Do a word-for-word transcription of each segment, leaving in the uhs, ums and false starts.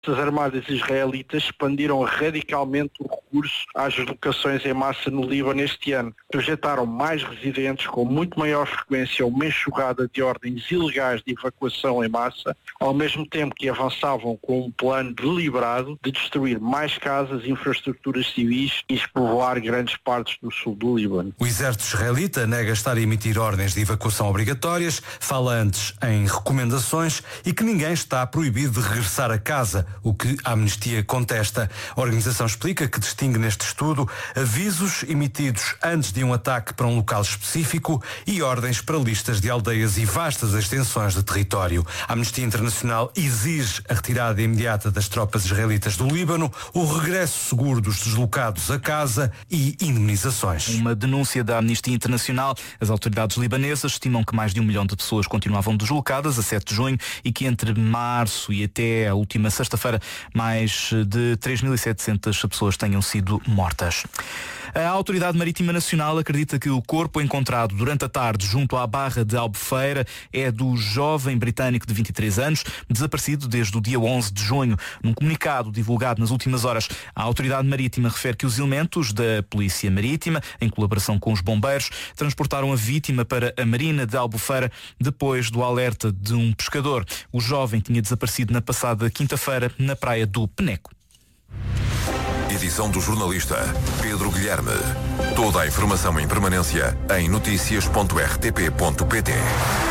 As armadas israelitas expandiram radicalmente o recurso às deslocações em massa no Líbano este ano. Projetaram mais residentes com muito maior frequência uma enxurrada de ordens ilegais de evacuação em massa, ao mesmo tempo que avançavam com um plano deliberado de destruir mais casas, infraestruturas civis e despovoar grandes partes do sul do Líbano. O exército israelita nega estar a emitir ordens de evacuação obrigatórias, fala antes em recomendações e que ninguém está proibido de regressar a casa, o que a Amnistia contesta. A organização explica que distingue neste estudo avisos emitidos antes de um ataque para um local específico e ordens para listas de aldeias e vastas extensões de território. A Amnistia Internacional exige a retirada imediata das tropas israelitas do Líbano, o regresso seguro dos deslocados a casa e indemnizações. Uma denúncia da Amnistia Internacional. As autoridades libanesas estimam que mais de um milhão de pessoas continuavam deslocadas a sete de junho e que entre março e até a última sexta-feira mais de três mil e setecentas pessoas tenham sido mortas. A Autoridade Marítima Nacional acredita que o corpo encontrado durante a tarde junto à Barra de Albufeira é do jovem britânico de vinte e três anos, desaparecido desde o dia onze de junho. Num comunicado divulgado nas últimas horas, a Autoridade Marítima refere que os elementos da Polícia Marítima, em colaboração com os bombeiros, transportaram a vítima para a Marina de Albufeira depois do alerta de um pescador. O jovem tinha desaparecido na passada quinta-feira na praia do Peneco. Edição do jornalista Pedro Guilherme. Toda a informação em permanência em notícias ponto r t p ponto p t.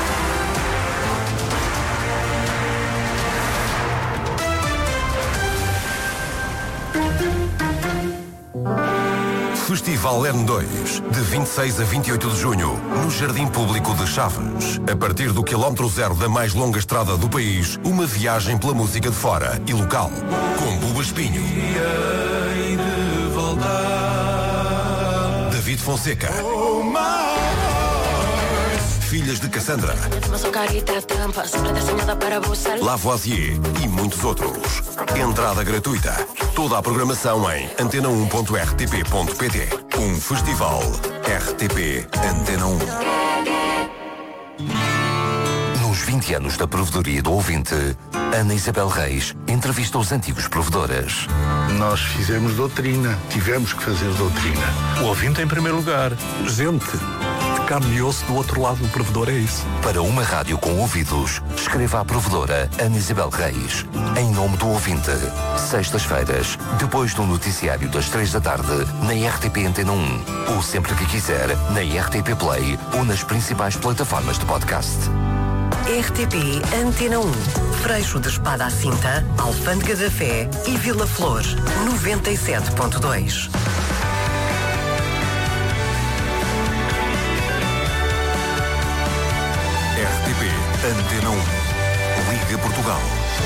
Festival L N dois, de vinte e seis a vinte e oito de junho, no Jardim Público de Chaves. A partir do quilómetro zero da mais longa estrada do país, uma viagem pela música de fora e local. Com Buba Espinho, David Fonseca, Filhas de Cassandra, Lavoisier e muitos outros. Entrada gratuita. Toda a programação em antena um ponto r t p ponto p t. Um festival R T P Antena um. Nos vinte anos da provedoria do ouvinte, Ana Isabel Reis entrevista os antigos provedores. Nós fizemos doutrina, tivemos que fazer doutrina. O ouvinte em primeiro lugar. Gente, de carne e osso do outro lado do provedor, é isso. Para uma rádio com ouvidos, escreva à provedora Ana Isabel Reis, em nome do ouvinte. Sextas-feiras, depois do noticiário das três da tarde, na R T P Antena um. Ou sempre que quiser, na R T P Play ou nas principais plataformas de podcast. R T P Antena um. Freixo de Espada à Cinta, Alfândega da Fé e Vila Flor, noventa e sete ponto dois. R T P Antena um. Liga Portugal.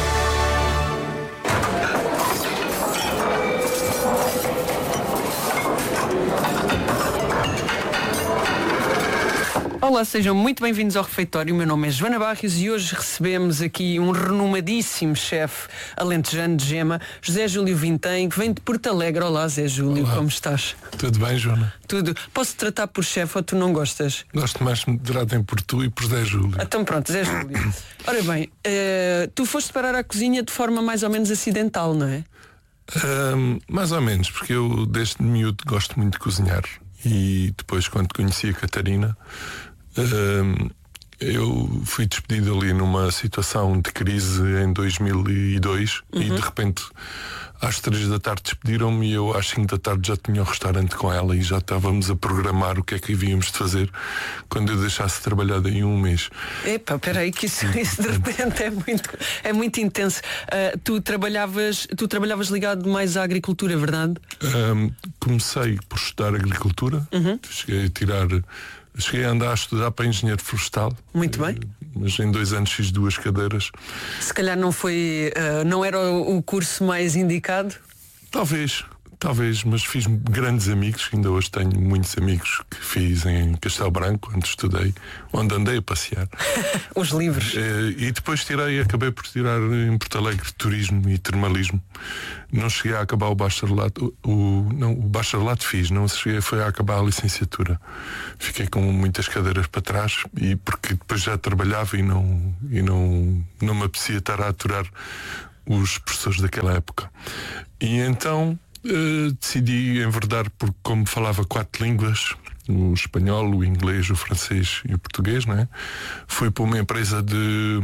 Olá, sejam muito bem-vindos ao refeitório. O meu nome é Joana Barrios e hoje recebemos aqui um renomadíssimo chefe alentejano de Gema, José Júlio Vintém, que vem de Porto Alegre. Olá, Zé Júlio, Olá. Como estás? Tudo bem, Joana? Tudo. Posso-te tratar por chefe ou tu não gostas? Gosto mais de me tratem por tu e por Zé Júlio. Então pronto, Zé Júlio. Ora bem, uh, tu foste parar à cozinha de forma mais ou menos acidental, não é? Um, mais ou menos, porque eu desde miúdo gosto muito de cozinhar. E depois, quando conheci a Catarina, um, eu fui despedido ali numa situação de crise em dois mil e dois. Uhum. E de repente às três da tarde despediram-me e eu às cinco da tarde já tinha um restaurante com ela e já estávamos a programar o que é que havíamos de fazer quando eu deixasse de trabalhar daí um mês. Epá, peraí que isso, isso de repente é muito, é muito intenso. Uh, tu, trabalhavas, tu trabalhavas ligado mais à agricultura, é verdade? Um, comecei por estudar agricultura. Uhum. Cheguei a tirar... Cheguei a andar a estudar para engenheiro florestal. Muito bem. Mas em dois anos fiz duas cadeiras. Se calhar não foi, uh, não era o, o curso mais indicado? Talvez, talvez, mas fiz grandes amigos. Ainda hoje tenho muitos amigos que fiz em Castelo Branco, onde estudei, onde andei a passear. Os livros. E depois tirei, acabei por tirar em Porto Alegre turismo e termalismo. Não cheguei a acabar o bacharelato, o, o, não, o bacharelato fiz, não cheguei foi a acabar a licenciatura. Fiquei com muitas cadeiras para trás e porque depois já trabalhava e não, e não, não me apetecia estar a aturar os professores daquela época. E então uh, decidi enverdar, porque como falava quatro línguas, o espanhol, o inglês, o francês e o português, né? Fui para uma empresa de,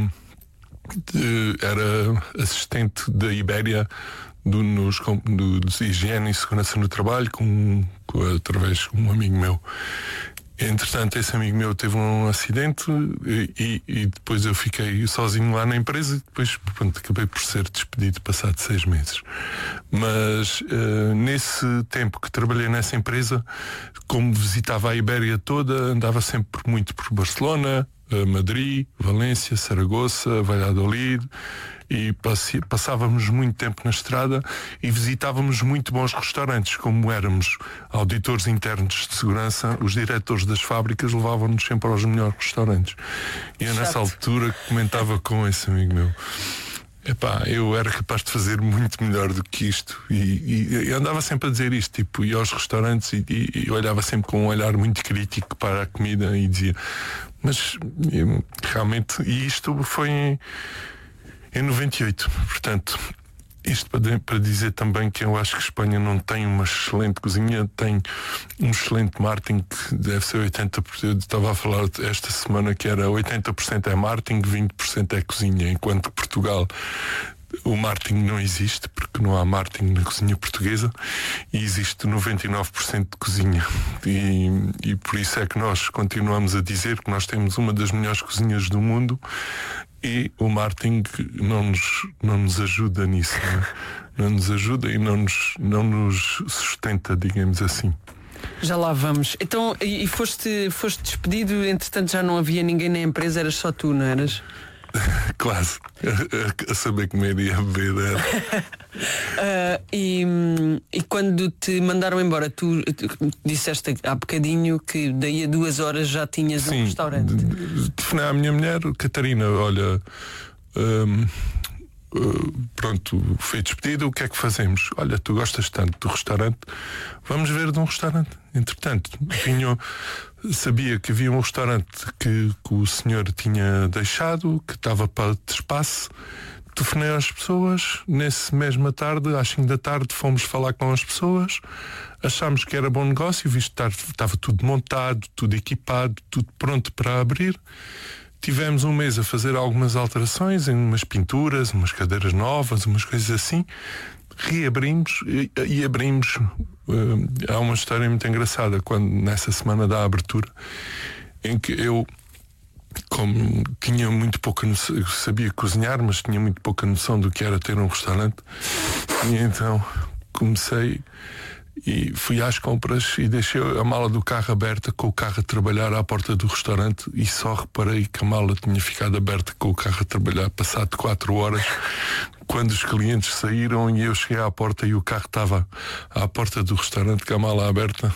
de era assistente da Ibéria do, nos, do, de higiene e segurança no trabalho com, com, através de um amigo meu. Entretanto, esse amigo meu teve um acidente e, e, e depois eu fiquei sozinho lá na empresa e depois, pronto, acabei por ser despedido passado seis meses. Mas uh, nesse tempo que trabalhei nessa empresa, como visitava a Ibéria toda, andava sempre muito por Barcelona, uh, Madrid, Valência, Saragoça, Valladolid, e passe, passávamos muito tempo na estrada e visitávamos muito bons restaurantes. Como éramos auditores internos de segurança, os diretores das fábricas levavam-nos sempre aos melhores restaurantes. E eu, nessa altura, comentava com esse amigo meu: epá, eu era capaz de fazer muito melhor do que isto. E, e, e andava sempre a dizer isto, tipo, ia aos restaurantes e, e, e olhava sempre com um olhar muito crítico para a comida e dizia, mas eu, realmente, e isto foi em Em noventa e oito, portanto, isto para, para dizer também que eu acho que a Espanha não tem uma excelente cozinha, tem um excelente marketing que deve ser oitenta por cento. Eu estava a falar esta semana que era oitenta por cento é marketing, vinte por cento é cozinha, enquanto que Portugal o marketing não existe, porque não há marketing na cozinha portuguesa, e existe noventa e nove por cento de cozinha. E, e por isso é que nós continuamos a dizer que nós temos uma das melhores cozinhas do mundo. E o marketing não nos, não nos ajuda nisso, não é? Não nos ajuda e não nos, não nos sustenta, digamos assim. Já lá vamos. Então, e foste, foste despedido, entretanto já não havia ninguém na empresa, eras só tu, não eras? Quase. A, a saber comer e a beber era. uh, e, e quando te mandaram embora, tu, tu disseste há bocadinho que daí a duas horas já tinhas Sim, um restaurante. Telefonei à minha mulher, Catarina, olha, um, uh, pronto, fui despedido, o que é que fazemos? Olha, tu gostas tanto do restaurante, vamos ver de um restaurante. Entretanto, vinham, sabia que havia um restaurante que, que o senhor tinha deixado, que estava para espaço. Telefonei às pessoas, nessa mesma tarde, às cinco da tarde, fomos falar com as pessoas, achámos que era bom negócio, visto que estava tudo montado, tudo equipado, tudo pronto para abrir. Tivemos um mês a fazer algumas alterações, em umas pinturas, umas cadeiras novas, umas coisas assim. Reabrimos e, e abrimos. Uh, há uma história muito engraçada, quando nessa semana da abertura, em que eu, como tinha muito pouca noção, eu sabia cozinhar, mas tinha muito pouca noção do que era ter um restaurante, e então comecei e fui às compras e deixei a mala do carro aberta, com o carro a trabalhar à porta do restaurante, e só reparei que a mala tinha ficado aberta com o carro a trabalhar passado quatro horas, quando os clientes saíram e eu cheguei à porta e o carro estava à porta do restaurante com a mala aberta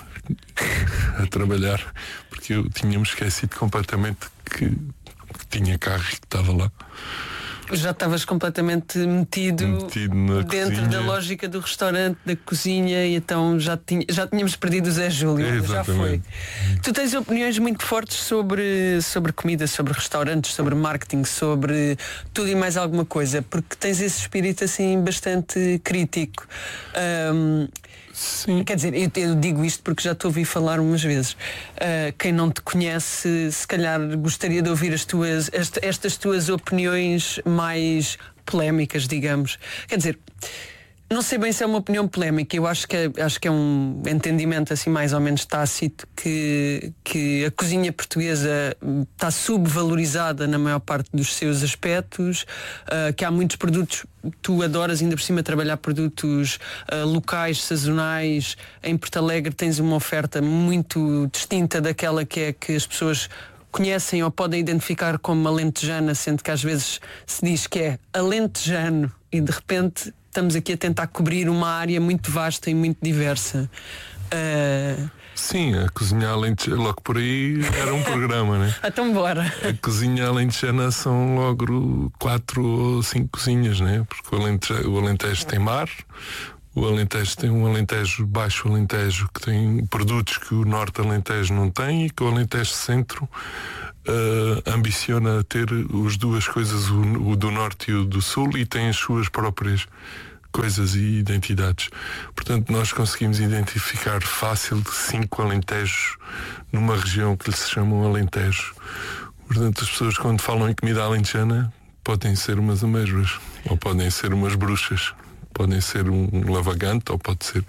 a trabalhar, porque eu tinha-me esquecido completamente que, que tinha carro e que estava lá. Já estavas completamente metido, metido na dentro cozinha. Da lógica do restaurante, da cozinha, e então já, tinha, já tínhamos perdido o Zé Júlio. É, já foi. Tu tens opiniões muito fortes sobre, sobre comida, sobre restaurantes, sobre marketing, sobre tudo e mais alguma coisa, porque tens esse espírito assim bastante crítico. Um, Sim. Quer dizer, eu, eu digo isto porque já te ouvi falar umas vezes. Uh, quem não te conhece, se calhar gostaria de ouvir as tuas, esta, estas tuas opiniões mais polémicas, digamos. Quer dizer, não sei bem se é uma opinião polémica. Eu acho que é, acho que é um entendimento assim mais ou menos tácito que, que a cozinha portuguesa está subvalorizada na maior parte dos seus aspectos, uh, que há muitos produtos. Tu adoras ainda por cima trabalhar produtos uh, locais, sazonais. Em Porto Alegre tens uma oferta muito distinta daquela que é que as pessoas conhecem ou podem identificar como alentejana, sendo que às vezes se diz que é alentejano e de repente estamos aqui a tentar cobrir uma área muito vasta e muito diversa. Uh... Sim, a cozinha alentejana, logo por aí era um programa, né? Então bora. A cozinha alentejana são logo quatro ou cinco cozinhas, né? Porque o Alentejo, o Alentejo tem mar, o Alentejo tem um Alentejo baixo Alentejo que tem produtos que o Norte Alentejo não tem, e que o Alentejo Centro uh, ambiciona ter as duas coisas, o, o do norte e o do sul, e tem as suas próprias coisas e identidades. Portanto, nós conseguimos identificar fácil cinco alentejos numa região que lhe se chama um Alentejo. Portanto, as pessoas, quando falam em comida alentejana, podem ser umas amêijoas, ou podem ser umas bruxas, podem ser um lavagante, ou pode ser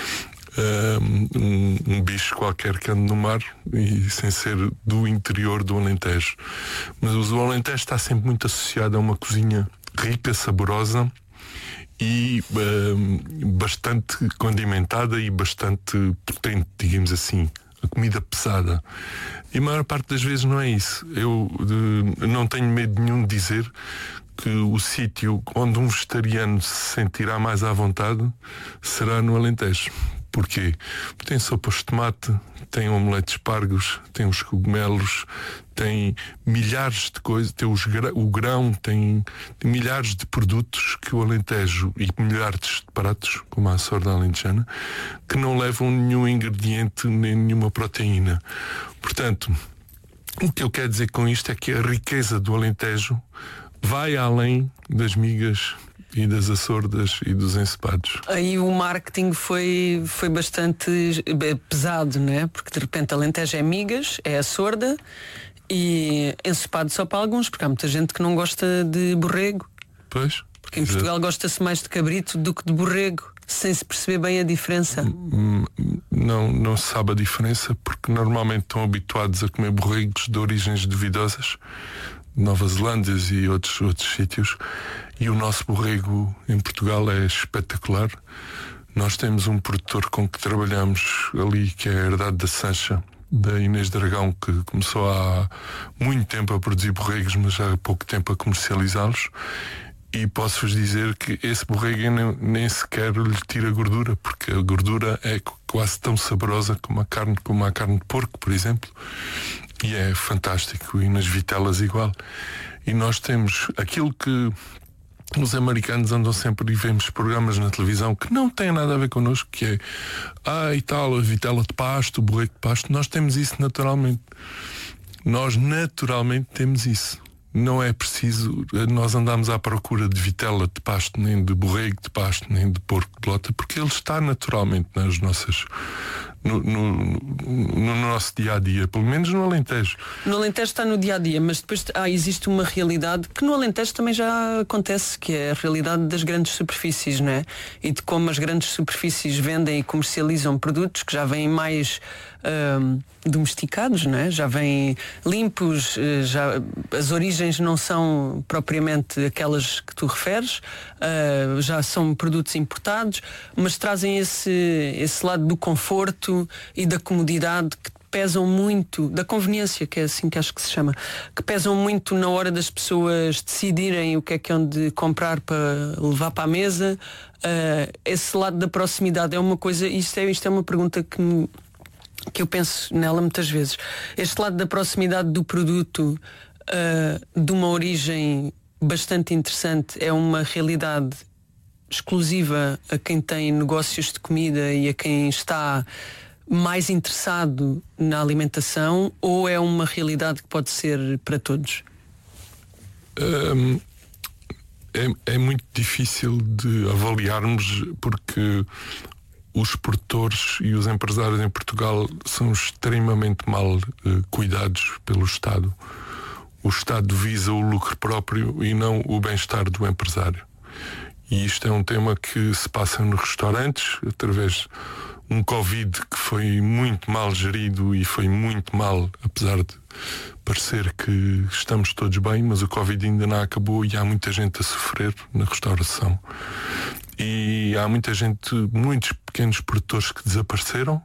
um, um bicho qualquer que ande no mar, e sem ser do interior do Alentejo. Mas o Alentejo está sempre muito associado a uma cozinha rica, saborosa e um, bastante condimentada e bastante potente, digamos assim. A comida pesada. E a maior parte das vezes não é isso. Eu de, não tenho medo nenhum de dizer que o sítio onde um vegetariano se sentirá mais à vontade será no Alentejo. Porquê? Porque tem sopas de tomate, tem omelete de espargos, tem os cogumelos, tem milhares de coisas, tem os, o grão, tem, tem milhares de produtos que o Alentejo, e milhares de pratos, como a sorda alentejana, que não levam nenhum ingrediente nem nenhuma proteína. Portanto, o que eu quero dizer com isto é que a riqueza do Alentejo vai além das migas e das açordas e dos encepados. Aí o marketing foi, foi bastante pesado, não é? Porque de repente Alentejo é migas, é açorda e encepado só para alguns, porque há muita gente que não gosta de borrego. Pois. Porque em Portugal gosta-se mais de cabrito do que de borrego, sem se perceber bem a diferença. Não, não se sabe a diferença, porque normalmente estão habituados a comer borregos de origens duvidosas, Nova Zelândia e outros, outros sítios, e o nosso borrego em Portugal é espetacular. Nós temos um produtor com que trabalhamos ali, que é a Herdade da Sancha, da Inês Dragão, que começou há muito tempo a produzir borregos, mas já há pouco tempo a comercializá-los. E posso-vos dizer que esse borrego nem, nem sequer lhe tira gordura, porque a gordura é quase tão saborosa como a carne, como a carne de porco, por exemplo. E é fantástico, e nas vitelas igual. E nós temos aquilo que os americanos andam sempre, e vemos programas na televisão que não têm nada a ver connosco, que é ah, e tal, a vitela de pasto, o borrego de pasto. Nós temos isso naturalmente. Nós naturalmente temos isso. Não é preciso nós andarmos à procura de vitela de pasto, nem de borrego de pasto, nem de porco de lota, porque ele está naturalmente nas nossas, no, no, no nosso dia-a-dia, pelo menos no Alentejo. No Alentejo está no dia-a-dia, mas depois ah, existe uma realidade que no Alentejo também já acontece, que é a realidade das grandes superfícies, não é? E de como as grandes superfícies vendem e comercializam produtos que já vêm mais hum, domesticados, não é? Já vêm limpos, já, as origens não são propriamente aquelas que tu referes, uh, já são produtos importados, mas trazem esse, esse lado do conforto e da comodidade que pesam muito, da conveniência, que é assim que acho que se chama, que pesam muito na hora das pessoas decidirem o que é que hão de comprar para levar para a mesa. Uh, esse lado da proximidade é uma coisa, isto é, isto é uma pergunta que me que eu penso nela muitas vezes. Este lado da proximidade do produto, uh, de uma origem bastante interessante, é uma realidade exclusiva a quem tem negócios de comida e a quem está mais interessado na alimentação, ou é uma realidade que pode ser para todos? Um, é, é muito difícil de avaliarmos, porque os produtores e os empresários em Portugal são extremamente mal eh, cuidados pelo Estado. O Estado visa o lucro próprio e não o bem-estar do empresário. E isto é um tema que se passa nos restaurantes, através de um Covid que foi muito mal gerido e foi muito mal, apesar de parecer que estamos todos bem, mas o Covid ainda não acabou e há muita gente a sofrer na restauração. E há muita gente, muitos pequenos produtores que desapareceram,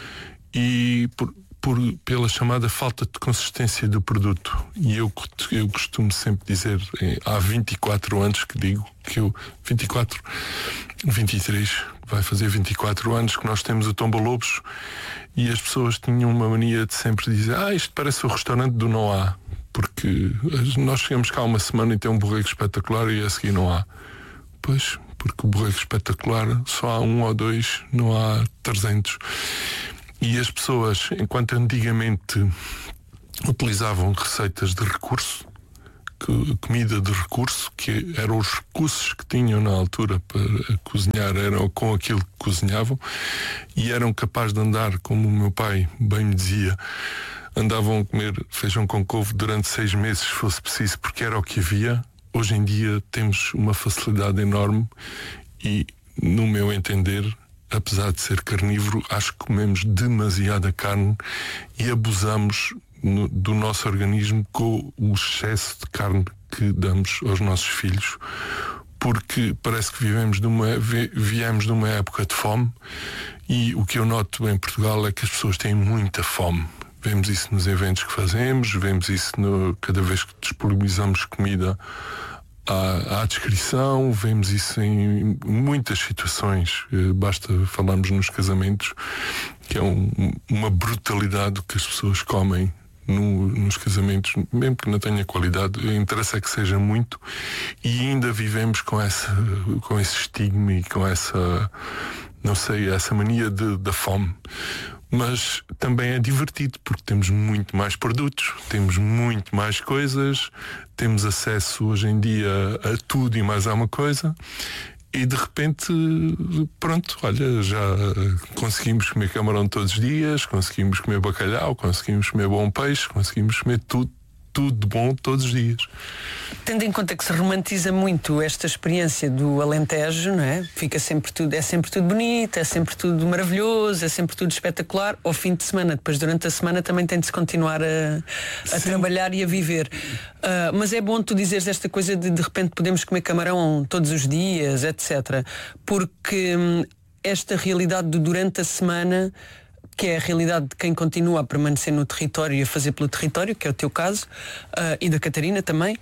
e por, por, pela chamada falta de consistência do produto. E eu, eu costumo sempre dizer, há vinte e quatro anos que digo, que eu, vinte e quatro, vinte e três, vai fazer vinte e quatro anos que nós temos o Tomba Lobos, e as pessoas tinham uma mania de sempre dizer, ah, isto parece o restaurante do não há, porque nós chegamos cá uma semana e tem um borrego espetacular e a seguir não há. Pois, porque o borrego espetacular só há um ou dois, não há trezentos. E as pessoas, enquanto antigamente utilizavam receitas de recurso, que, comida de recurso, que eram os recursos que tinham na altura para cozinhar, eram com aquilo que cozinhavam, e eram capazes de andar, como o meu pai bem me dizia, andavam a comer feijão com couve durante seis meses, se fosse preciso, porque era o que havia. Hoje em dia temos uma facilidade enorme e, no meu entender, apesar de ser carnívoro, acho que comemos demasiada carne e abusamos no, do nosso organismo com o excesso de carne que damos aos nossos filhos, porque parece que vivemos de uma, viemos de uma época de fome, e o que eu noto em Portugal é que as pessoas têm muita fome. Vemos isso nos eventos que fazemos, vemos isso no, cada vez que disponibilizamos comida à, à descrição, vemos isso em muitas situações. Basta falarmos nos casamentos, que é um, uma brutalidade que as pessoas comem no, nos casamentos, mesmo que não tenha qualidade. O interesse é que seja muito, e ainda vivemos com, essa, com esse estigma e com essa, não sei, essa mania de, da fome. Mas também é divertido, porque temos muito mais produtos, temos muito mais coisas, temos acesso hoje em dia a tudo e mais alguma coisa, e de repente, pronto, olha, já conseguimos comer camarão todos os dias, conseguimos comer bacalhau, conseguimos comer bom peixe, conseguimos comer tudo, tudo de bom todos os dias. Tendo em conta que se romantiza muito esta experiência do Alentejo, não é? Fica sempre tudo, é sempre tudo bonito, é sempre tudo maravilhoso, é sempre tudo espetacular. Ao fim de semana, depois durante a semana também tem de se continuar a, a trabalhar e a viver. Uh, mas é bom tu dizeres esta coisa de de repente podemos comer camarão todos os dias, etcétera. Porque hum, esta realidade do durante a semana, que é a realidade de quem continua a permanecer no território e a fazer pelo território, que é o teu caso, uh, e da Catarina também,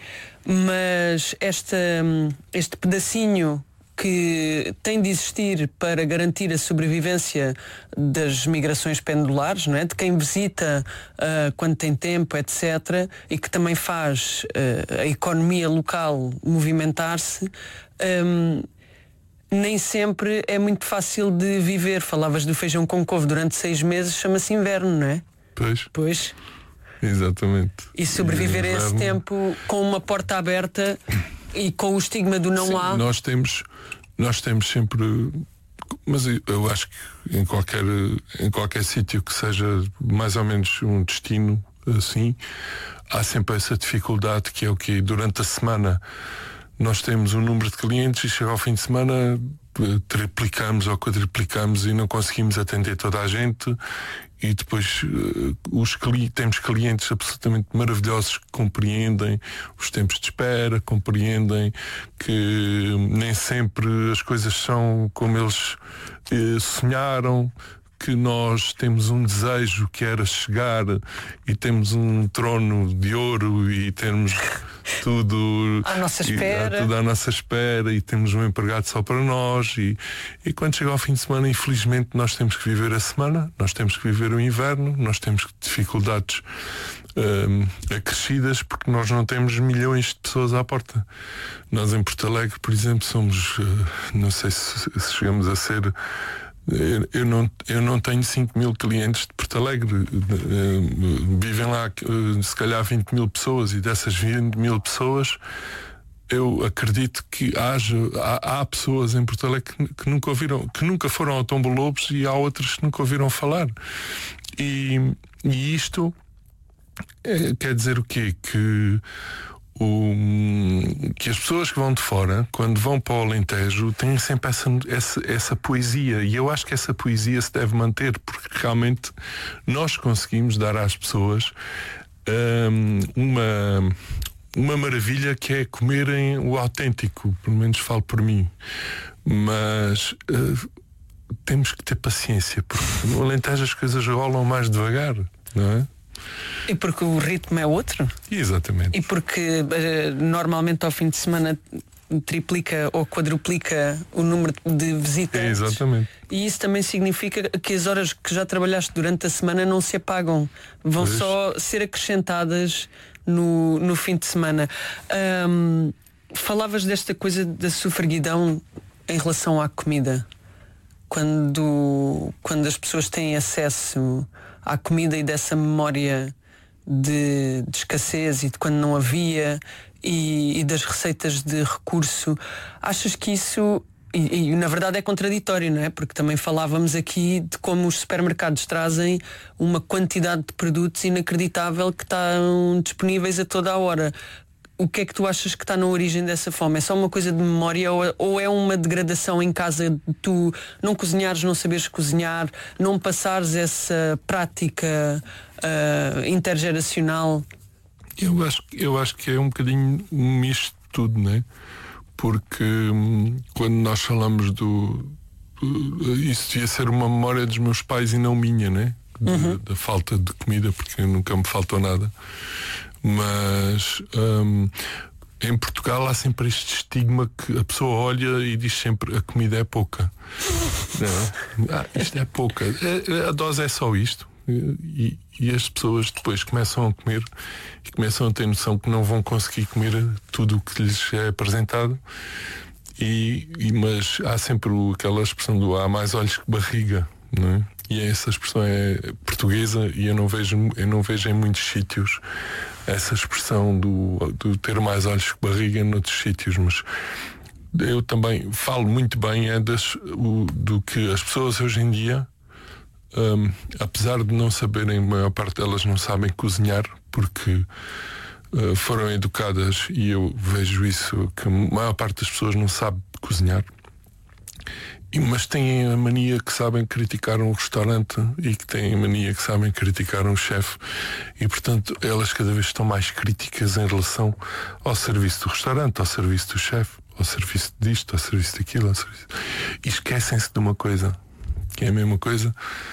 mas esta, este pedacinho que tem de existir para garantir a sobrevivência das migrações pendulares, não é? De quem visita uh, quando tem tempo, etcétera, e que também faz uh, a economia local movimentar-se, um, nem sempre é muito fácil de viver. Falavas do feijão com couve durante seis meses, chama-se inverno, não é? Pois. Pois. Exatamente. E sobreviver e a esse tempo com uma porta aberta e com o estigma do não. Sim, há. Nós temos, nós temos sempre, mas eu acho que em qualquer, em qualquer sítio que seja mais ou menos um destino assim, há sempre essa dificuldade, que é o que durante a semana nós temos um número de clientes e chega ao fim de semana triplicamos ou quadriplicamos e não conseguimos atender toda a gente, e depois uh, os cli- temos clientes absolutamente maravilhosos que compreendem os tempos de espera, compreendem que nem sempre as coisas são como eles uh, sonharam, que nós temos um desejo que era chegar e temos um trono de ouro e temos tudo à nossa espera, e, tudo à nossa espera, e temos um empregado só para nós, e, e quando chega ao fim de semana, infelizmente nós temos que viver a semana, nós temos que viver o inverno, nós temos dificuldades um, acrescidas, porque nós não temos milhões de pessoas à porta. Nós em Porto Alegre, por exemplo, somos, uh, não sei se, se chegamos a ser, Eu não, eu não tenho cinco mil clientes de Porto Alegre. Vivem lá se calhar vinte mil pessoas, e dessas vinte mil pessoas eu acredito que haja, há, há pessoas em Porto Alegre que, que nunca ouviram, que nunca foram ao Tombo Lobos, e há outras que nunca ouviram falar. E, e isto é, quer dizer o quê? Que O, que as pessoas que vão de fora, quando vão para o Alentejo, têm sempre essa, essa, essa poesia, e eu acho que essa poesia se deve manter, porque realmente nós conseguimos dar às pessoas um, uma, uma maravilha, que é comerem o autêntico, pelo menos falo por mim, mas uh, temos que ter paciência, porque no Alentejo as coisas rolam mais devagar, não é? E porque o ritmo é outro. Exatamente. E porque uh, normalmente ao fim de semana triplica ou quadruplica o número de visitantes. Exatamente. E isso também significa que as horas que já trabalhaste durante a semana não se apagam. Vão pois. só ser acrescentadas no, no fim de semana. Um, falavas desta coisa da sofreguidão em relação à comida. Quando, quando as pessoas têm acesso à comida e dessa memória de, de escassez e de quando não havia e, e das receitas de recurso, achas que isso, e, e na verdade é contraditório, não é? Porque também falávamos aqui de como os supermercados trazem uma quantidade de produtos inacreditável que estão disponíveis a toda a hora. O que é que tu achas que está na origem dessa fome? É só uma coisa de memória ou, ou é uma degradação em casa de tu não cozinhares, não saberes cozinhar, não passares essa prática uh, intergeracional? Eu acho, eu acho que é um bocadinho um misto de tudo, não é? Porque hum, quando nós falamos do... Isso devia ser uma memória dos meus pais e não minha, não é? De, uhum. Da falta de comida, porque nunca me faltou nada. Mas hum, em Portugal há sempre este estigma que a pessoa olha e diz sempre a comida é pouca. Não, ah, isto é pouca. A, a dose é só isto. E, e as pessoas depois começam a comer e começam a ter noção que não vão conseguir comer tudo o que lhes é apresentado. E, e, mas há sempre o, aquela expressão do há mais olhos que barriga, não é? E essa expressão é portuguesa e eu não vejo, eu não vejo em muitos sítios essa expressão do, do ter mais olhos que barriga noutros sítios, mas eu também falo muito bem é das, o, do que as pessoas hoje em dia, um, apesar de não saberem, a maior parte delas não sabem cozinhar porque uh, foram educadas, e eu vejo isso, que a maior parte das pessoas não sabe cozinhar. Mas têm a mania que sabem criticar um restaurante e que têm a mania que sabem criticar um chefe e, portanto, elas cada vez estão mais críticas em relação ao serviço do restaurante, ao serviço do chefe, ao serviço disto, ao serviço daquilo, ao serviço... E esquecem-se de uma coisa, que é a mesma coisa.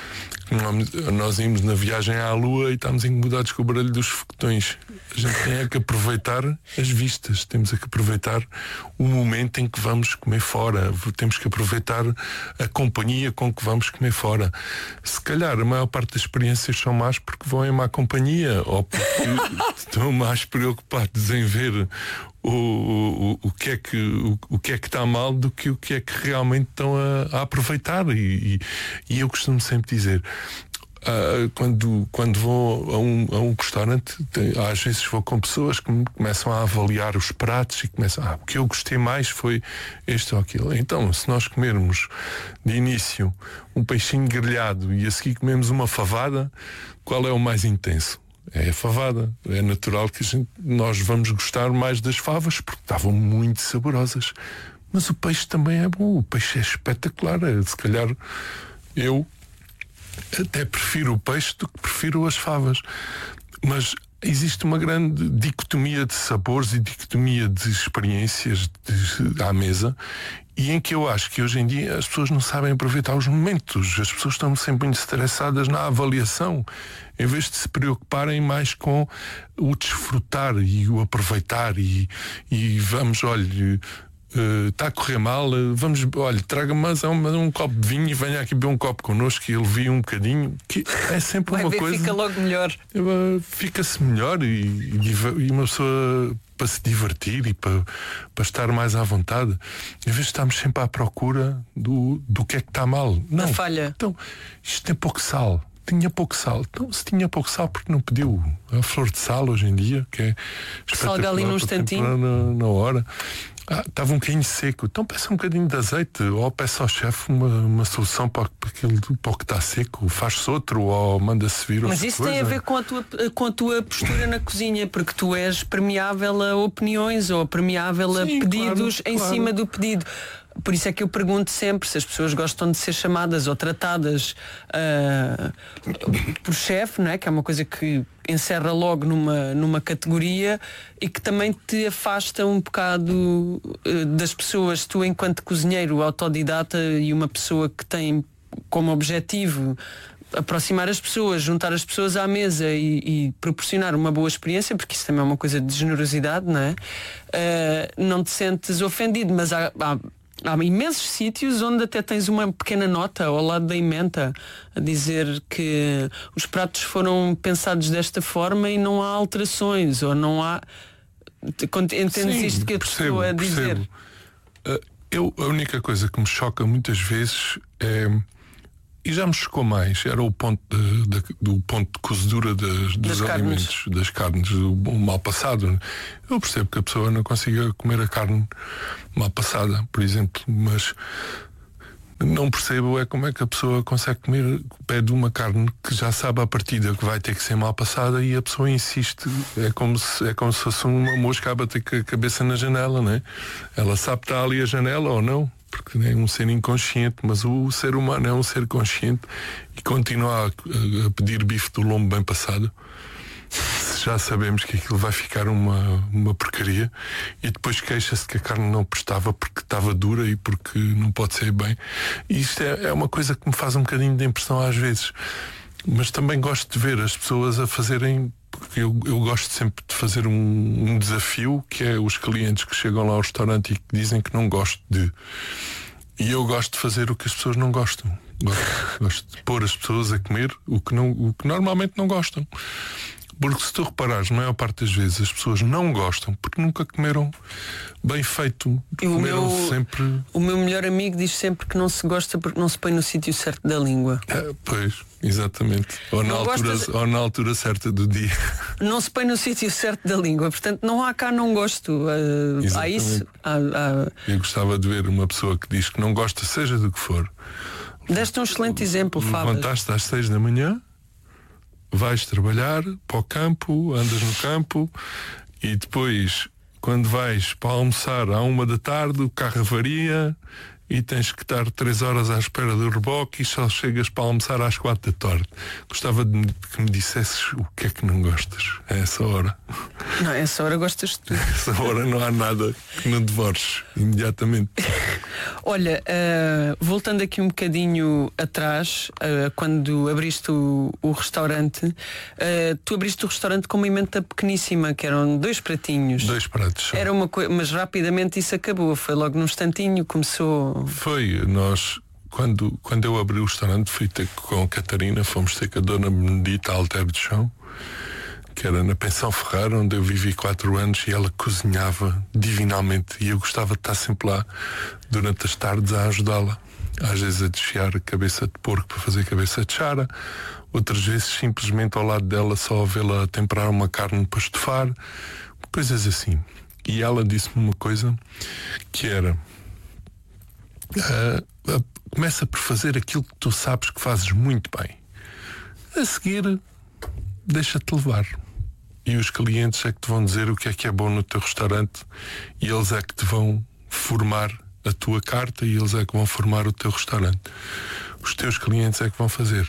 Nós íamos na viagem à Lua e estávamos incomodados com o barulho dos foguetões. A gente tem é que aproveitar as vistas, temos é que aproveitar o momento em que vamos comer fora, temos que aproveitar a companhia com que vamos comer fora. Se calhar a maior parte das experiências são más porque vão em má companhia ou porque estão mais preocupados em ver O, o, o, que é que, o, o que é que está mal do que o que é que realmente estão a, a aproveitar. E, e, e eu costumo sempre dizer, uh, quando, quando vou a um, a um restaurante, tem, às vezes vou com pessoas que me começam a avaliar os pratos e começam, ah, o que eu gostei mais foi este ou aquilo. Então, se nós comermos de início um peixinho grelhado e a seguir comemos uma favada, qual é o mais intenso? É a favada. É natural que a gente, nós vamos gostar mais das favas porque estavam muito saborosas. Mas o peixe também é bom. O peixe é espetacular. Se calhar eu até prefiro o peixe do que prefiro as favas. Mas existe uma grande dicotomia de sabores e dicotomia de experiências de, à mesa, e em que eu acho que hoje em dia as pessoas não sabem aproveitar os momentos. As pessoas estão sempre muito estressadas na avaliação, em vez de se preocuparem mais com o desfrutar e o aproveitar e, e vamos, olha, está uh, a correr mal, uh, vamos, olha, traga-me mais um, um copo de vinho e venha aqui beber um copo connosco e ele via um bocadinho, que é sempre Vai uma ver, coisa. Fica logo melhor. Uh, Fica-se melhor e, e, e uma pessoa para se divertir e para, para estar mais à vontade, em vez de estarmos sempre à procura do, do que é que está mal. Não, a falha. Então, isto tem pouco sal. Tinha pouco sal. Então, se tinha pouco sal, porque não pediu a flor de sal hoje em dia, que é salga ali num instantinho na, na hora. Ah, estava um bocadinho seco, então peça um bocadinho de azeite, ou peça ao chefe uma, uma solução para, para, aquilo, para o que está seco, faz-se outro, ou manda-se vir. Mas isso coisa. Tem a ver com a, tua, com a tua postura na cozinha, porque tu és permeável a opiniões ou permeável a Sim, pedidos claro, em claro. cima do pedido. Por isso é que eu pergunto sempre se as pessoas gostam de ser chamadas ou tratadas uh, por chefe, não é? Que é uma coisa que encerra logo numa, numa categoria e que também te afasta um bocado uh, das pessoas. Tu, enquanto cozinheiro autodidata e uma pessoa que tem como objetivo aproximar as pessoas, juntar as pessoas à mesa e, e proporcionar uma boa experiência, porque isso também é uma coisa de generosidade, não é? Uh, não te sentes ofendido, mas há, há Há imensos sítios onde até tens uma pequena nota ao lado da ementa a dizer que os pratos foram pensados desta forma e não há alterações, ou não há... Entendes Sim, isto que eu estou a dizer? Uh, eu, a única coisa que me choca muitas vezes é e já me chocou mais, era o ponto de, de, do ponto de cozedura das, dos Das alimentos, carnes. das carnes, o, o mal passado. Eu percebo que a pessoa não consiga comer a carne mal passada, por exemplo, mas não percebo é como é que a pessoa consegue comer, pede uma carne que já sabe à partida que vai ter que ser mal passada e a pessoa insiste. É como se, é como se fosse uma mosca a bater com a cabeça na janela, não é? Ela sabe que está ali a janela ou não, porque é um ser inconsciente, mas o ser humano é um ser consciente e continua a, a pedir bife do lombo bem passado. Já sabemos que aquilo vai ficar uma, uma porcaria e depois queixa-se que a carne não prestava porque estava dura e porque não pode ser bem. E isto é, é uma coisa que me faz um bocadinho de impressão às vezes, mas também gosto de ver as pessoas a fazerem, porque eu, eu gosto sempre de fazer um, um desafio, que é os clientes que chegam lá ao restaurante e que dizem que não gostam de, e eu gosto de fazer o que as pessoas não gostam. Gosto, gosto de pôr as pessoas a comer o que, não, o que normalmente não gostam. Porque se tu reparares, a maior parte das vezes as pessoas não gostam porque nunca comeram bem feito. E o comeram meu- sempre. O meu melhor amigo diz sempre que não se gosta porque não se põe no sítio certo da língua. Ah, pois, exatamente. Ou na, Não altura, gostas- ou na altura certa do dia. Não se põe no sítio certo da língua. Portanto, não há cá não gosto. Ah, há Exatamente. isso. Há, há... Eu gostava de ver uma pessoa que diz que não gosta, seja do que for. Deste um excelente exemplo, Fábio. Levantaste às seis da manhã, vais trabalhar para o campo, andas no campo e depois, quando vais para almoçar à uma da tarde, o carro avaria e tens que estar três horas à espera do reboque e só chegas para almoçar às quatro da tarde. Gostava de me- que me dissesses o que é que não gostas a essa hora. Não, essa hora gostas de tudo. A essa hora não há nada que não devores imediatamente. Olha, ah, voltando aqui um bocadinho atrás, ah, quando abriste o, o restaurante, ah, tu abriste o restaurante com uma emenda pequeníssima, que eram dois pratinhos. Dois pratos só. Era uma coisa, mas rapidamente isso acabou. Foi logo num instantinho, começou. Foi, nós, quando, quando eu abri o restaurante, fui ter com a Catarina, fomos ter com a Dona Benedita Alter de Chão, que era na Pensão Ferrara, onde eu vivi quatro anos, e ela cozinhava divinalmente, e eu gostava de estar sempre lá durante as tardes a ajudá-la. Às vezes a desfiar a cabeça de porco para fazer cabeça de chara, outras vezes simplesmente ao lado dela só a vê-la temperar uma carne para estufar, coisas assim. E ela disse-me uma coisa que era: Uh, uh, começa por fazer aquilo que tu sabes que fazes muito bem. A seguir, deixa-te levar. E os clientes é que te vão dizer o que é que é bom no teu restaurante, e eles é que te vão formar a tua carta, e eles é que vão formar o teu restaurante. Os teus clientes é que vão fazer.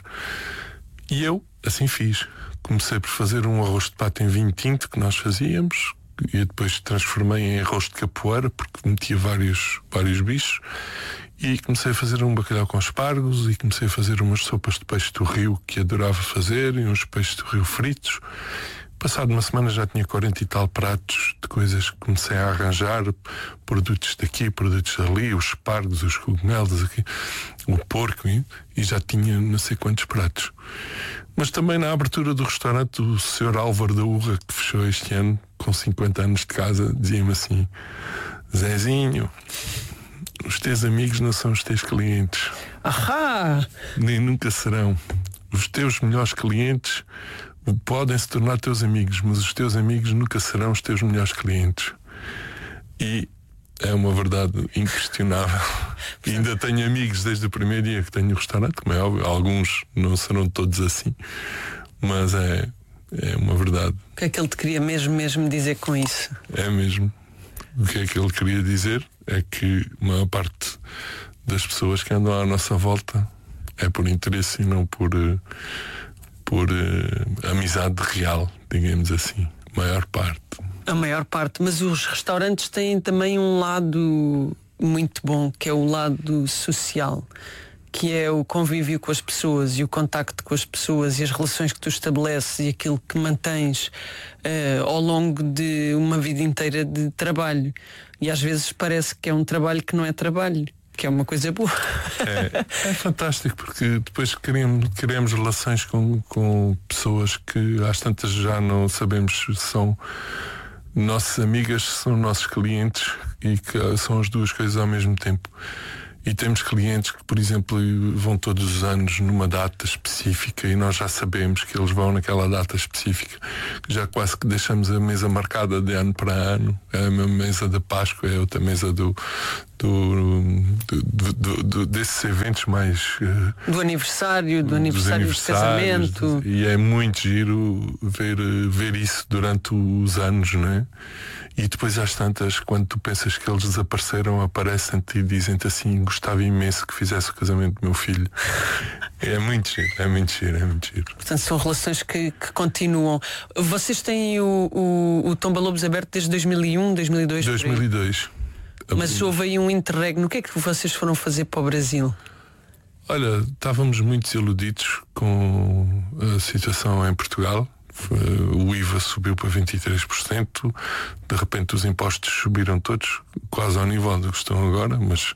E eu assim fiz. Comecei por fazer um arroz de pato em vinho tinto que nós fazíamos, e depois transformei em arroz de capoeira porque metia vários, vários bichos, e comecei a fazer um bacalhau com espargos, e comecei a fazer umas sopas de peixe do rio que adorava fazer, e uns peixes do rio fritos. Passado uma semana já tinha quarenta e tal pratos de coisas que comecei a arranjar, produtos daqui, produtos dali, os espargos, os cogumelos aqui, o porco, e, e já tinha não sei quantos pratos. Mas também na abertura do restaurante, o senhor Álvaro da Urra, que fechou este ano com cinquenta anos de casa, dizia-me assim: Zezinho, os teus amigos não são os teus clientes. Ahá! Nem nunca serão. Os teus melhores clientes podem se tornar teus amigos, mas os teus amigos nunca serão os teus melhores clientes. E é uma verdade inquestionável. E ainda tenho amigos desde o primeiro dia que tenho o restaurante, como é óbvio. Alguns não serão todos assim, mas é, é uma verdade. O que é que ele te queria mesmo, mesmo dizer com isso? É mesmo. O que é que ele queria dizer é que a maior parte das pessoas que andam à nossa volta é por interesse e não por, eh, por uh, amizade real, digamos assim. A maior parte. A maior parte, mas os restaurantes têm também um lado muito bom, que é o lado social, que é o convívio com as pessoas e o contacto com as pessoas e as relações que tu estabeleces e aquilo que mantens uh, ao longo de uma vida inteira de trabalho. E às vezes parece que é um trabalho que não é trabalho, que é uma coisa boa. É, é fantástico, porque depois criamos, criamos relações com, com pessoas que às tantas já não sabemos se são nossas amigas, se são nossos clientes, e que são as duas coisas ao mesmo tempo. E temos clientes que, por exemplo, vão todos os anos numa data específica e nós já sabemos que eles vão naquela data específica. Já quase que deixamos a mesa marcada de ano para ano. É a mesa da Páscoa, é outra mesa do, do, do, do, do desses eventos mais... Do aniversário, do aniversário de casamento. E é muito giro ver, ver isso durante os anos, não é? E depois às tantas, quando tu pensas que eles desapareceram, aparecem-te e dizem-te assim: gostava imenso que fizesse o casamento do meu filho. É muito giro, é muito giro, é muito giro. Portanto, são relações que, que continuam. Vocês têm o, o, o Tomba Lobos aberto desde dois mil e um, dois mil e dois? dois mil e dois. Mas houve aí um interregno. O que é que vocês foram fazer para o Brasil? Olha, estávamos muito desiludidos com a situação em Portugal. O I V A subiu para vinte e três por cento. De repente os impostos subiram todos, quase ao nível do que estão agora. Mas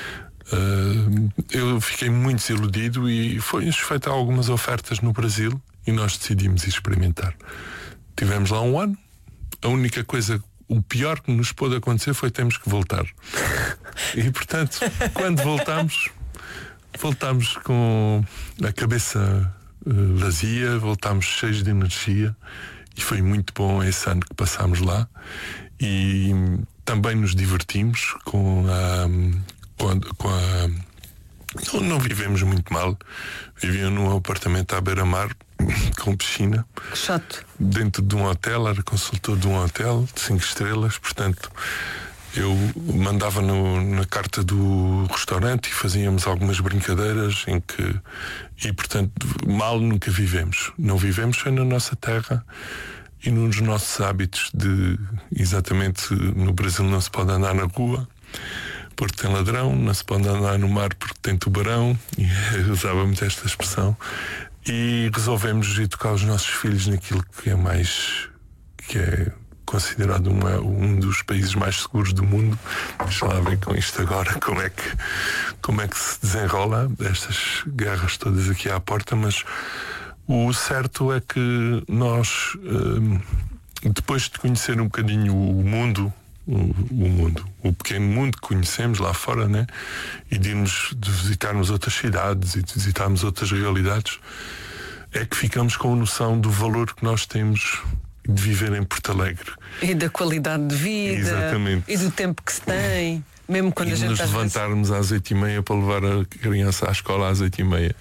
uh, eu fiquei muito desiludido e foi-nos feita algumas ofertas no Brasil e nós decidimos experimentar. Tivemos lá um ano. A única coisa, o pior que nos pôde acontecer foi termos que voltar. E portanto, quando voltamos, voltamos com a cabeça vazia, voltámos cheios de energia e foi muito bom esse ano que passámos lá. E também nos divertimos com a, com a, com a não, não vivemos muito mal. Viviam num apartamento à beira-mar com piscina. Chato. Dentro de um hotel, era consultor de um hotel de cinco estrelas, portanto eu mandava no, na carta do restaurante e fazíamos algumas brincadeiras em que... E, portanto, mal nunca vivemos. Não vivemos foi na nossa terra e nos nossos hábitos de... Exatamente, no Brasil não se pode andar na rua porque tem ladrão, não se pode andar no mar porque tem tubarão, e usava muito esta expressão. E resolvemos educar os nossos filhos naquilo que é mais... que é... considerado uma, um dos países mais seguros do mundo. Deixa lá ver com isto agora como é que, como é que se desenrola estas guerras todas aqui à porta, mas o certo é que nós, depois de conhecer um bocadinho o mundo, o, o mundo, o pequeno mundo que conhecemos lá fora, né? E de irmos de visitarmos outras cidades e de visitarmos outras realidades, é que ficamos com a noção do valor que nós temos de viver em Porto Alegre. E da qualidade de vida. Exatamente. E do tempo que se tem. Mesmo quando e a gente nos levantarmos vezes... às oito e meia para levar a criança à escola às oito e meia.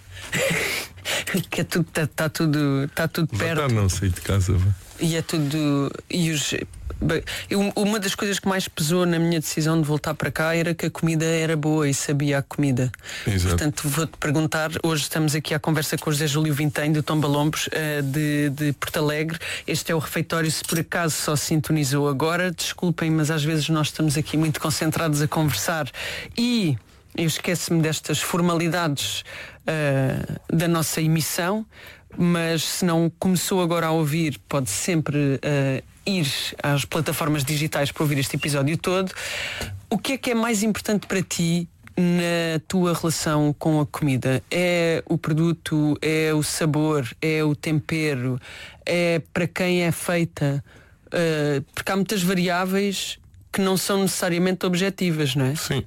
Que é tudo, está tá tudo, tá tudo perto. Levantar não, sair de casa. Vai. E é tudo. E os, eu, uma das coisas que mais pesou na minha decisão de voltar para cá era que a comida era boa e sabia a comida. Exato. Portanto, vou-te perguntar, hoje estamos aqui à conversa com o José Júlio Vintém, do Tomba Lobos, de, de Porto Alegre. Este é o refeitório, se por acaso só sintonizou agora, desculpem, mas às vezes nós estamos aqui muito concentrados a conversar e eu esqueço-me destas formalidades uh, da nossa emissão. Mas se não começou agora a ouvir, pode sempre uh, ir às plataformas digitais para ouvir este episódio todo. O que é que é mais importante para ti na tua relação com a comida? É o produto, é o sabor, é o tempero, é para quem é feita? Uh, porque há muitas variáveis que não são necessariamente objetivas, não é? Sim.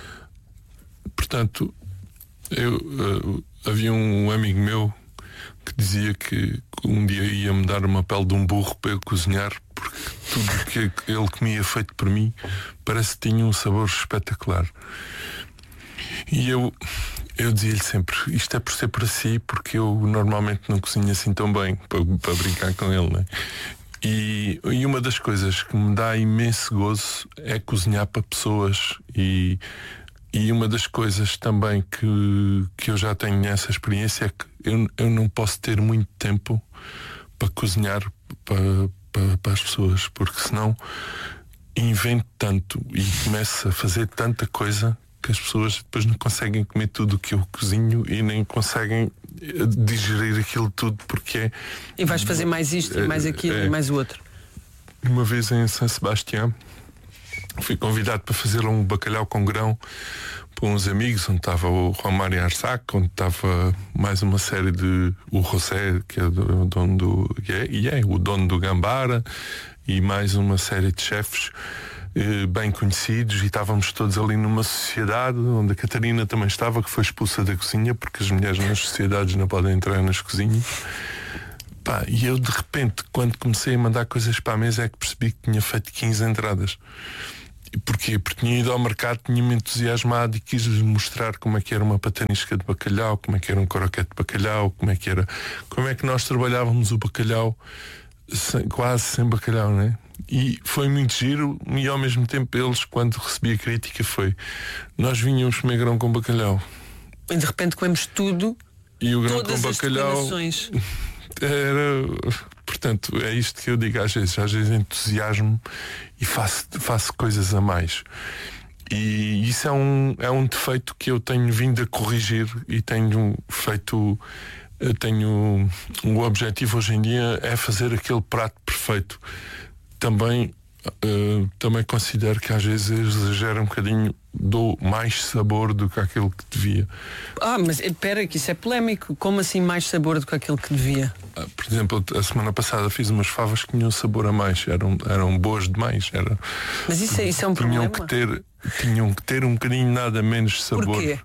Portanto, eu, uh, havia um amigo meu que dizia que um dia ia me dar uma pele de um burro para eu cozinhar, porque tudo o que ele comia feito por mim parece que tinha um sabor espetacular. E eu, eu dizia-lhe sempre: isto é por ser para si, porque eu normalmente não cozinho assim tão bem, para, para brincar com ele, né? E, e uma das coisas que me dá imenso gozo é cozinhar para pessoas. E E uma das coisas também que, que eu já tenho nessa experiência é que eu, eu não posso ter muito tempo para cozinhar para, para, para as pessoas, porque senão invento tanto e começo a fazer tanta coisa que as pessoas depois não conseguem comer tudo o que eu cozinho e nem conseguem digerir aquilo tudo, porque é... E vais fazer mais isto é, e mais aquilo é, e mais o outro. Uma vez em São Sebastião fui convidado para fazer um bacalhau com grão para uns amigos, onde estava o Romário Arsac, onde estava mais uma série de... o José, que é o dono do... e é, e é o dono do Gambara, e mais uma série de chefes. eh, bem conhecidos, e estávamos todos ali numa sociedade onde a Catarina também estava, que foi expulsa da cozinha, porque as mulheres nas sociedades não podem entrar nas cozinhas. Pá, e eu de repente, quando comecei a mandar coisas para a mesa, é que percebi que tinha feito quinze entradas. E porquê? Porque tinha ido ao mercado, tinha-me entusiasmado e quis-lhes mostrar como é que era uma patanisca de bacalhau, como é que era um croquete de bacalhau, como é que era, como é que nós trabalhávamos o bacalhau sem, quase sem bacalhau, não é? E foi muito giro, e ao mesmo tempo eles, quando recebi a crítica, foi: nós vinhamos comer grão com bacalhau. E de repente comemos tudo, e o grão todas com as bacalhau declinações. era... Portanto, é isto que eu digo às vezes, às vezes entusiasmo e faço, faço coisas a mais. E isso é um, é um defeito que eu tenho vindo a corrigir e tenho feito, tenho um objetivo hoje em dia é fazer aquele prato perfeito. Também, uh, também considero que às vezes exagero um bocadinho, dou mais sabor do que aquilo que devia. Ah, mas espera, que isso é polémico. Como assim mais sabor do que aquilo que devia? Por exemplo, a semana passada fiz umas favas que tinham sabor a mais, eram, eram boas demais. Era, mas isso é, isso é um tinham problema? Que ter, tinham que ter um bocadinho nada menos sabor. Porquê?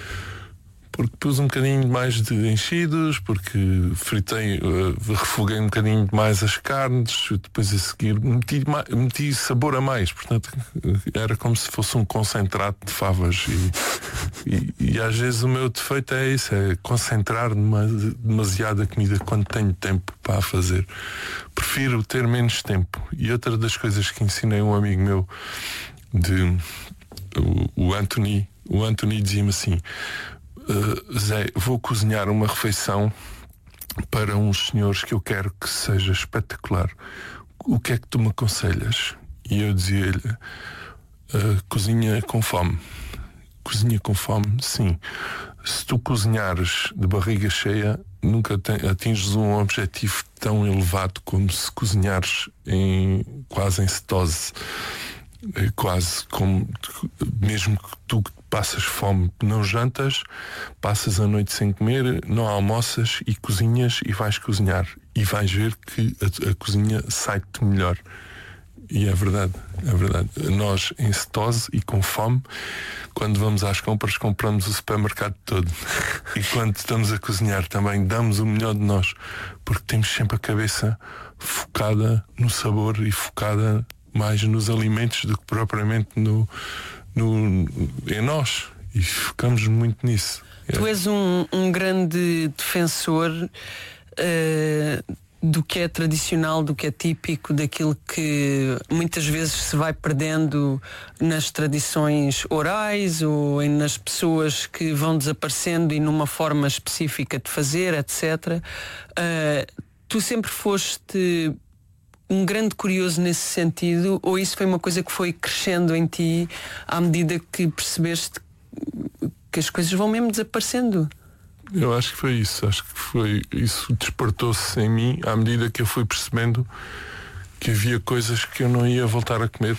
Porque pus um bocadinho mais de enchidos, porque fritei, uh, refoguei um bocadinho mais as carnes, depois a seguir meti, meti sabor a mais, portanto era como se fosse um concentrado de favas. E, e, e às vezes o meu defeito é isso, é concentrar demasiada comida quando tenho tempo para a fazer. Prefiro ter menos tempo. E outra das coisas que ensinei a um amigo meu, de, o, o Anthony, o Anthony dizia-me assim: Uh, Zé, vou cozinhar uma refeição para uns senhores que eu quero que seja espetacular. O que é que tu me aconselhas? E eu dizia-lhe: uh, cozinha com fome. Cozinha com fome, sim. Se tu cozinhares de barriga cheia, nunca te, atinges um objetivo tão elevado como se cozinhares em, quase em cetose. É quase como, mesmo que tu passas fome, não jantas, passas a noite sem comer, não almoças e cozinhas e vais cozinhar. E vais ver que a, a cozinha sai-te melhor. E é verdade, é verdade. Nós, em cetose e com fome, quando vamos às compras, compramos o supermercado todo. E quando estamos a cozinhar também damos o melhor de nós, porque temos sempre a cabeça focada no sabor e focada mais nos alimentos do que propriamente no, no, em nós, e ficamos muito nisso. Tu és um, um grande defensor uh, do que é tradicional, do que é típico, daquilo que muitas vezes se vai perdendo nas tradições orais ou nas pessoas que vão desaparecendo e numa forma específica de fazer, etcétera. Uh, tu sempre foste um grande curioso nesse sentido, ou isso foi uma coisa que foi crescendo em ti à medida que percebeste que as coisas vão mesmo desaparecendo? Eu acho que foi isso, acho que foi isso, despertou-se em mim à medida que eu fui percebendo que havia coisas que eu não ia voltar a comer,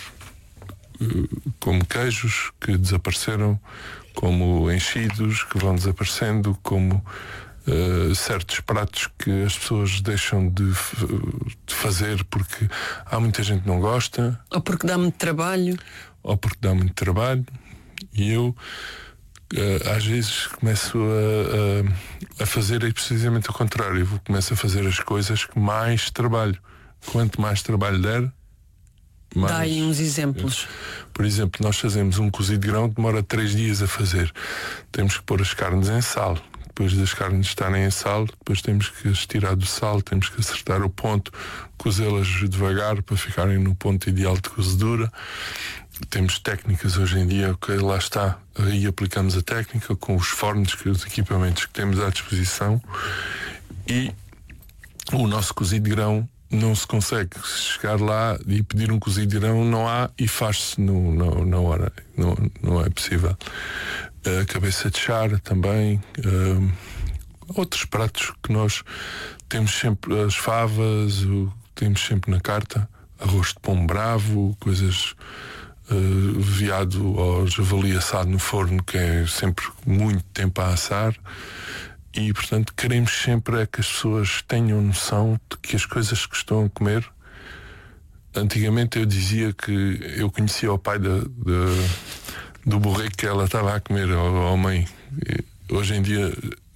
como queijos que desapareceram, como enchidos que vão desaparecendo, como Uh, certos pratos que as pessoas deixam de, de fazer porque há muita gente que não gosta, ou porque dá muito trabalho, ou porque dá muito trabalho. E eu uh, às vezes começo a, a, a fazer é precisamente o contrário. Eu começo a fazer as coisas que mais trabalho. Quanto mais trabalho der, mais... Dá aí uns exemplos. Por exemplo, nós fazemos um cozido de grão que demora três dias a fazer. Temos que pôr as carnes em sal. Depois das carnes estarem em sal, depois temos que as tirar do sal, temos que acertar o ponto, cozê-las devagar para ficarem no ponto ideal de cozedura. Temos técnicas hoje em dia, que lá está, aí aplicamos a técnica com os fornos, com os equipamentos que temos à disposição, e o nosso cozido de grão não se consegue chegar lá e pedir um cozido de grão, não há, e faz-se no, no, na hora, não, não é possível. A cabeça de chara também, uh, outros pratos que nós temos sempre, as favas, o, temos sempre na carta, arroz de pão bravo, coisas, uh, veado ou javali assado no forno, que é sempre muito tempo a assar. E portanto queremos sempre é que as pessoas tenham noção de que as coisas que estão a comer antigamente eu dizia que eu conhecia o pai da, da, do borrego que ela estava a comer, ou a mãe. E hoje em dia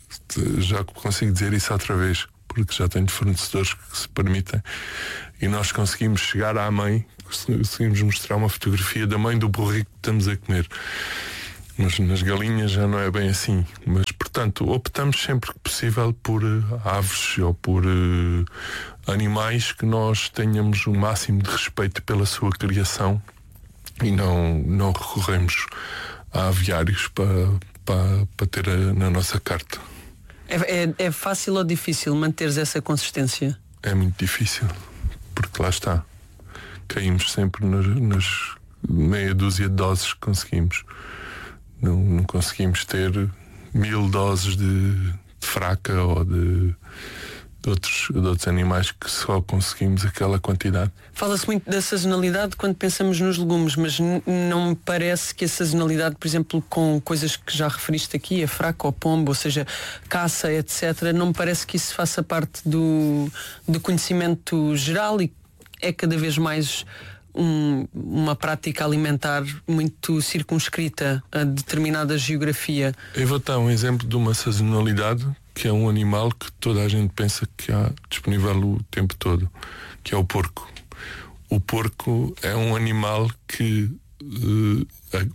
já consigo dizer isso outra vez, porque já tenho fornecedores que se permitem, e nós conseguimos chegar à mãe, conseguimos mostrar uma fotografia da mãe do borrego que estamos a comer. Mas nas galinhas já não é bem assim. Mas, portanto, optamos sempre que possível por uh, aves ou por uh, animais que nós tenhamos o máximo de respeito pela sua criação, e não, não recorremos a aviários para, para, para ter a, na nossa carta. É, é, é fácil ou difícil manteres essa consistência? É muito difícil, porque lá está. Caímos sempre nas, nas meia dúzia de doses que conseguimos. Não, não conseguimos ter mil doses de, de fraca ou de, de, outros, de outros animais que só conseguimos aquela quantidade. Fala-se muito da sazonalidade quando pensamos nos legumes, mas n- não me parece que a sazonalidade, por exemplo, com coisas que já referiste aqui, a fraca ou pombo, ou seja, caça, etcétera, não me parece que isso faça parte do, do conhecimento geral, e é cada vez mais Um, uma prática alimentar muito circunscrita a determinada geografia. Eu vou dar um exemplo de uma sazonalidade, que é um animal que toda a gente pensa que há disponível o tempo todo, que é o porco. O porco é um animal que uh,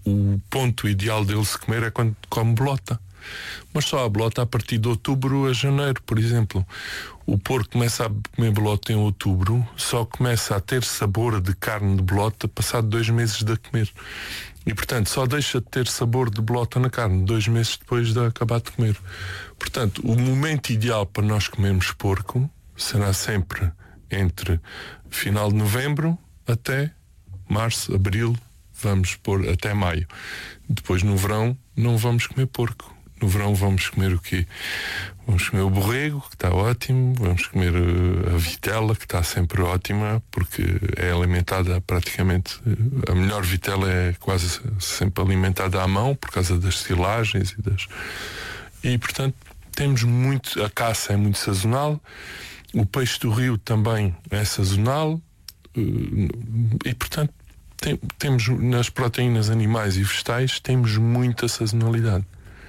o ponto ideal dele se comer é quando come bolota. Mas só a bolota a partir de outubro a janeiro, por exemplo. O porco começa a comer bolota em outubro, só começa a ter sabor de carne de bolota passado dois meses de a comer. E, portanto, só deixa de ter sabor de bolota na carne dois meses depois de acabar de comer. Portanto, o momento ideal para nós comermos porco será sempre entre final de novembro até março, abril, vamos pôr até maio. Depois, no verão, não vamos comer porco. No verão vamos comer o quê? Vamos comer o borrego, que está ótimo. Vamos comer a vitela, que está sempre ótima, porque é alimentada praticamente... A melhor vitela é quase sempre alimentada à mão, por causa das silagens e das... E, portanto, temos muito... A caça é muito sazonal. O peixe do rio também é sazonal. E, portanto, tem, temos nas proteínas animais e vegetais, temos muita sazonalidade.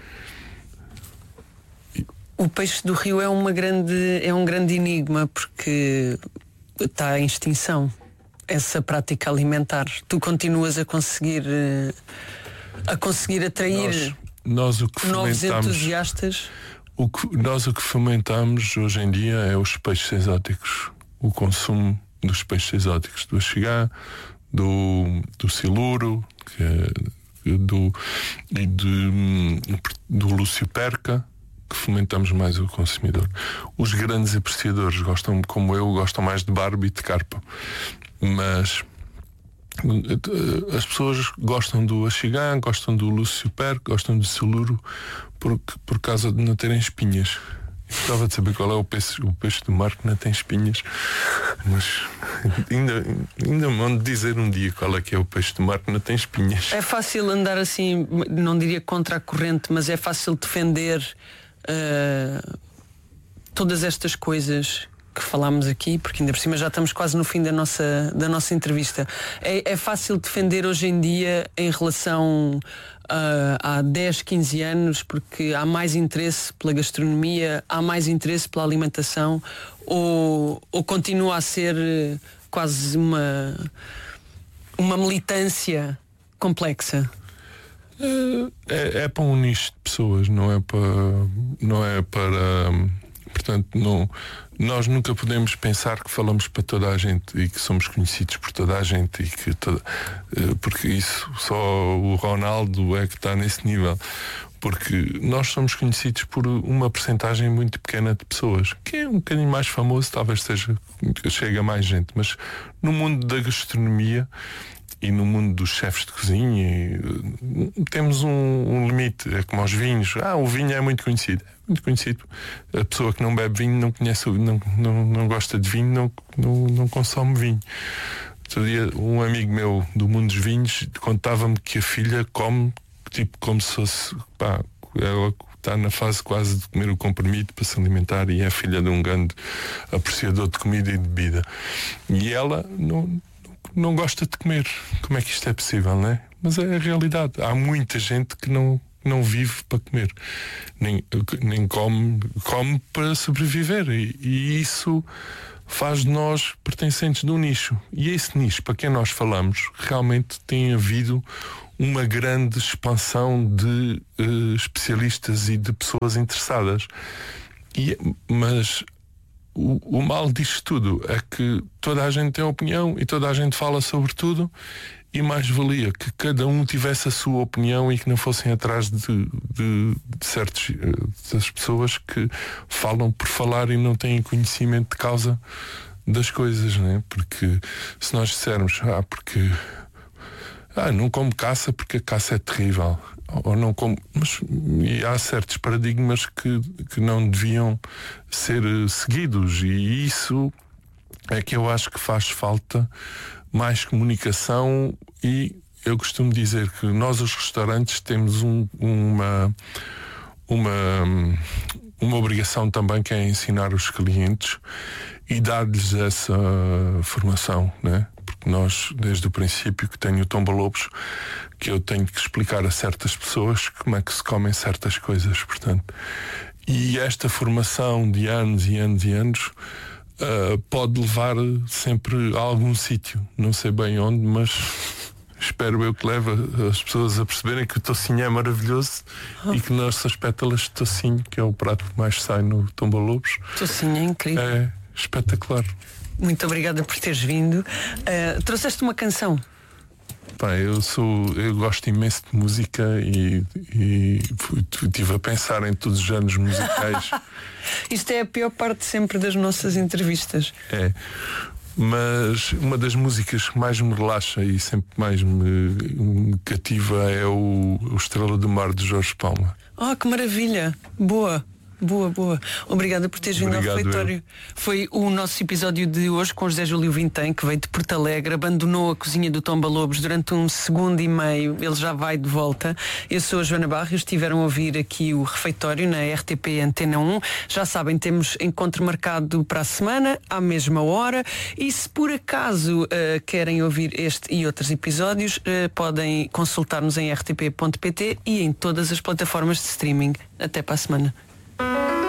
O peixe do rio é, uma grande, é um grande enigma, porque está em extinção essa prática alimentar. Tu continuas a conseguir a conseguir atrair nós, nós o que novos entusiastas. O que, nós o que fomentamos hoje em dia é os peixes exóticos, o consumo dos peixes exóticos, do axigá, do, do siluro, que é, do, e de, do lúcio perca, que fomentamos mais o consumidor. Os grandes apreciadores gostam, como eu, gostam mais de barbo e de carpa, mas as pessoas gostam do axigã, gostam do lúcio perca, gostam do siluro, porque, por causa de não terem espinhas. Gostava de saber qual é o peixe, o peixe do mar que não tem espinhas, mas ainda, ainda me vão dizer um dia qual é que é o peixe do mar que não tem espinhas. É fácil andar assim, não diria contra a corrente, mas é fácil defender uh, todas estas coisas que falámos aqui, porque ainda por cima já estamos quase no fim da nossa, da nossa entrevista. É, é fácil defender hoje em dia em relação uh, há dez, quinze anos, porque há mais interesse pela gastronomia, há mais interesse pela alimentação, ou, ou continua a ser quase uma, uma militância complexa? É, é para um nicho de pessoas, não é para... Não é para portanto, não, nós nunca podemos pensar que falamos para toda a gente e que somos conhecidos por toda a gente, e que toda, porque isso só o Ronaldo é que está nesse nível, porque nós somos conhecidos por uma percentagem muito pequena de pessoas. Quem é um bocadinho mais famoso talvez seja, chega a mais gente, mas no mundo da gastronomia e no mundo dos chefes de cozinha temos um, um limite. É como aos vinhos. Ah, o vinho é muito conhecido. É muito conhecido. A pessoa que não bebe vinho, não conhece, não, não, não gosta de vinho, não, não, não consome vinho. Outro dia, um amigo meu do mundo dos vinhos contava-me que a filha come, tipo, como se fosse, pá, ela está na fase quase de comer o comprimido para se alimentar, e é filha de um grande apreciador de comida e de bebida. E ela não não gosta de comer. Como é que isto é possível, não é? Mas é a realidade. Há muita gente que não, não vive para comer. Nem, nem come, come para sobreviver. E, e isso faz de nós pertencentes de um nicho. E esse nicho, para quem nós falamos, realmente tem havido uma grande expansão de uh, especialistas e de pessoas interessadas. E, mas o, o mal disto tudo é que toda a gente tem opinião e toda a gente fala sobre tudo, e mais valia que cada um tivesse a sua opinião e que não fossem atrás de, de, de certas das pessoas que falam por falar e não têm conhecimento de causa das coisas, né? Porque se nós dissermos, ah, porque ah, não como caça porque a caça é terrível, ou não como, mas e há certos paradigmas que, que não deviam ser seguidos, e isso é que eu acho que faz falta mais comunicação. E eu costumo dizer que nós, os restaurantes, temos um, uma, uma, uma obrigação também, que é ensinar os clientes e dar-lhes essa formação, né? Porque nós, desde o princípio que tenho o Tomba-Lobos, que eu tenho que explicar a certas pessoas como é que se comem certas coisas, portanto. E esta formação de anos e anos e anos Uh, pode levar sempre a algum sítio, não sei bem onde, mas espero eu que leve as pessoas a perceberem que o tocinho é maravilhoso oh. e que nossas pétalas de tocinho, que é o prato que mais sai no Tomba-Lobos, tocinho é incrível, é espetacular. Muito obrigada por teres vindo. Uh, trouxeste uma canção. Pá, eu sou, eu gosto imenso de música e, e estive a pensar em todos os géneros musicais. Isto é a pior parte sempre das nossas entrevistas. É, mas uma das músicas que mais me relaxa e sempre mais me, me cativa é o, o Estrela do Mar, de Jorge Palma. Oh, que maravilha! Boa! Boa, boa. Obrigada por teres vindo ao refeitório. Eu. Foi o nosso episódio de hoje com José Júlio Vintém, que veio de Porto Alegre, abandonou a cozinha do Tomba-Lobos durante um segundo e meio. Ele já vai de volta. Eu sou a Joana Barros, estiveram a ouvir aqui o refeitório na R T P Antena um. Já sabem, temos encontro marcado para a semana, à mesma hora. E se por acaso uh, querem ouvir este e outros episódios, uh, podem consultar-nos em r t p ponto p t e em todas as plataformas de streaming. Até para a semana.